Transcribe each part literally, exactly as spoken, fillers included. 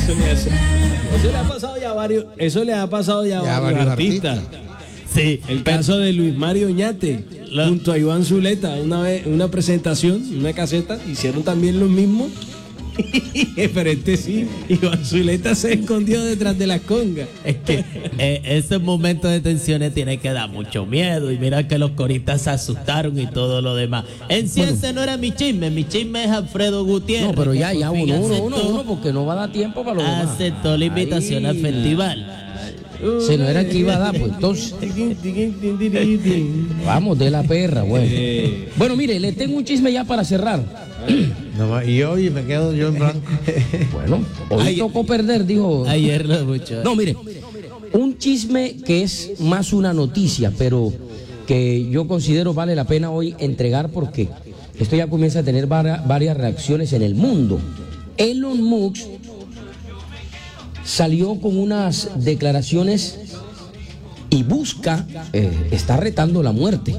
Eso le, hace, eso le ha pasado ya a varios, eso le ha pasado ya, ya a varios artistas. artistas. Sí, el caso de Luis Mario Oñate, la... junto a Iván Zuleta, una vez, una presentación, una caseta, hicieron también lo mismo. Pero este sí, Iván Zuleta se escondió detrás de las congas. Es que eh, esos momentos de tensiones tienen que dar mucho miedo. Y mira que los coristas se asustaron y todo lo demás. En sí, bueno, ese no era mi chisme. Mi chisme es Alfredo Gutiérrez. No, pero ya, ya, uno, uno, uno, uno, porque no va a dar tiempo para lo demás. Aceptó la invitación Ahí. al festival. Si no era que iba a dar, pues entonces. Vamos, de la perra, bueno. Bueno, mire, le tengo un chisme ya para cerrar. No, y hoy me quedo yo en blanco. Bueno, hoy Ayer, tocó perder, dijo. Ayer lo mucho. No, mire, un chisme que es más una noticia, pero que yo considero vale la pena hoy entregar porque esto ya comienza a tener varias, varias reacciones en el mundo. Elon Musk salió con unas declaraciones y busca, eh, está retando la muerte,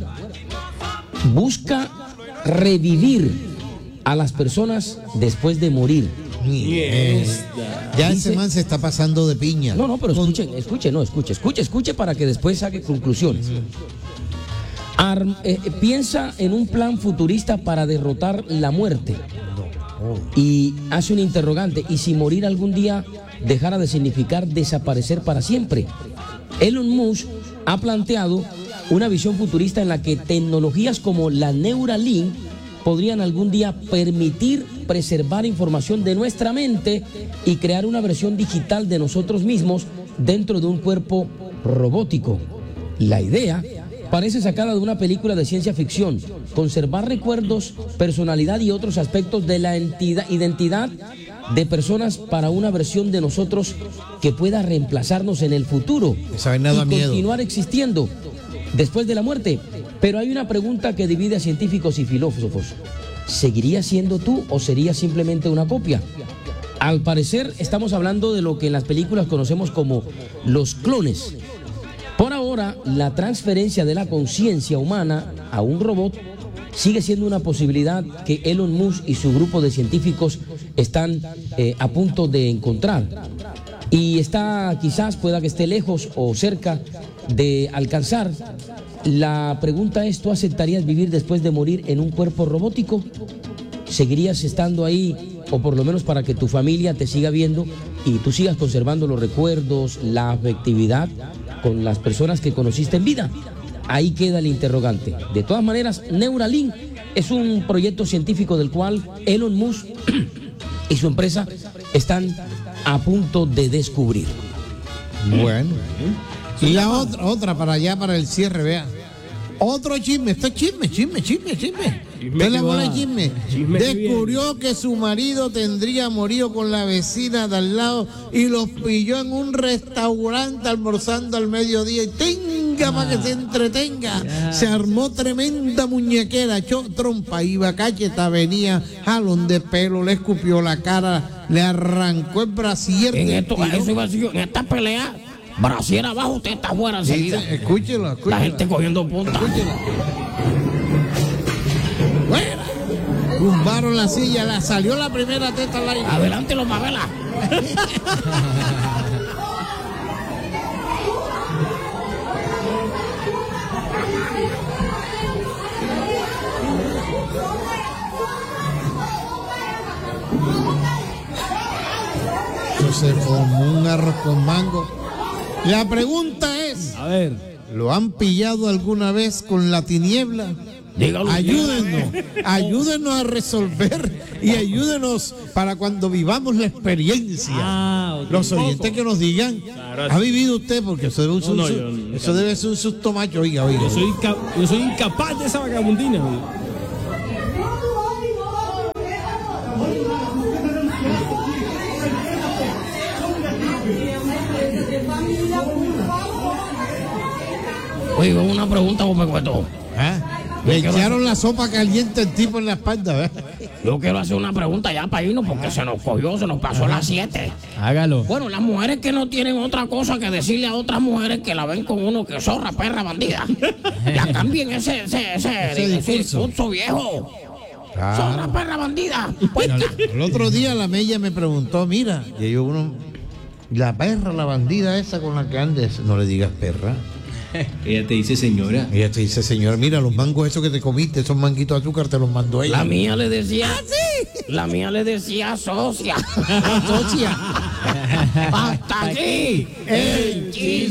busca revivir a las personas después de morir. Eh, ya Dice, ese man se está pasando de piña. No, no, pero escuchen, escuchen, no, escuche, escuche, escuche para que después saque conclusiones. Ar, eh, piensa en un plan futurista para derrotar la muerte. Y hace un interrogante, ¿y si morir algún día dejara de significar desaparecer para siempre? Elon Musk ha planteado una visión futurista en la que tecnologías como la Neuralink podrían algún día permitir preservar información de nuestra mente y crear una versión digital de nosotros mismos dentro de un cuerpo robótico. La idea parece sacada de una película de ciencia ficción: conservar recuerdos, personalidad y otros aspectos de la entidad, identidad de personas para una versión de nosotros que pueda reemplazarnos en el futuro y continuar existiendo después de la muerte. Pero hay una pregunta que divide a científicos y filósofos: ¿seguirías siendo tú o serías simplemente una copia? Al parecer estamos hablando de lo que en las películas conocemos como los clones. Por ahora, la transferencia de la conciencia humana a un robot sigue siendo una posibilidad que Elon Musk y su grupo de científicos están eh, a punto de encontrar. Y está, quizás pueda que esté lejos o cerca de alcanzar. La pregunta es: ¿tú aceptarías vivir después de morir en un cuerpo robótico? ¿Seguirías estando ahí, o por lo menos para que tu familia te siga viendo y tú sigas conservando los recuerdos, la afectividad con las personas que conociste en vida? Ahí queda el interrogante. De todas maneras, Neuralink es un proyecto científico del cual Elon Musk y su empresa están a punto de descubrir. Bueno. Y la otra, otra para allá, para el cierre, vea. Otro chisme, esto es chisme, chisme, chisme, chisme. Chisme, la bola chisme. Chisme. Descubrió que su marido tendría morido con la vecina de al lado y los pilló en un restaurante almorzando al mediodía y tenga ah, para que se entretenga. Ya. Se armó tremenda muñequera, echó trompa, iba cacheta, venía jalón de pelo, le escupió la cara, le arrancó el brasier. En, esto, eso iba a decir, en esta pelea, brasier abajo, usted está fuera enseguida. Sí, escúchelo, escúchelo. La gente cogiendo punta. Escúchelo. Bueno, tumbaron la silla, la salió la primera teta al aire. Adelante los Mabela. Se formó un arroz con mango. La pregunta es, a ver, ¿lo han pillado alguna vez con la tiniebla? Dígalo. Ayúdenos, ayúdenos a resolver y ayúdenos para cuando vivamos la experiencia. Ah, okay. Los oyentes que nos digan, claro, ¿ha vivido usted? Porque eso debe, un, no, no, yo, yo, eso debe ser un susto macho, oiga, oiga. Yo soy, inca- yo soy incapaz de esa vagabundina, oiga. Oye, una pregunta, vos me cuento. ¿Eh? Le echaron la sopa caliente al tipo en la espalda, ¿ves? Yo quiero hacer una pregunta ya para irnos porque se nos cogió, se nos pasó las siete. Hágalo. Bueno, las mujeres que no tienen otra cosa que decirle a otras mujeres que la ven con uno que zorra, perra, bandida. Ya cambien ese, ese, ese, ese ese discurso viejo. Claro. Son una perra bandida. El, el otro día la Mella me preguntó, mira, y yo uno, la perra, la bandida esa con la que andes, no le digas perra. Ella te dice señora. Ella te dice, señora, mira, los mangos esos que te comiste, esos manguitos de azúcar, te los mandó ella. La mía le decía, ¿ah, sí? La mía le decía socia. Socia. Hasta aquí el chiste.